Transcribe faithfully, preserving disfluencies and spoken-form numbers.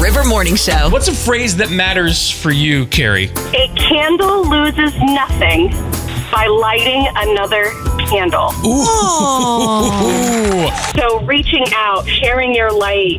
River Morning Show. What's a phrase that matters for you, Carrie? A candle loses nothing by lighting another candle. Ooh. So reaching out, sharing your light,